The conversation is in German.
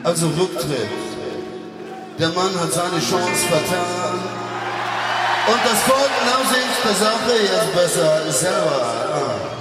Also Rücktritt. Der Mann hat seine Chance vertan. Und das Volk nach Sicht der Sache ist besser als selber.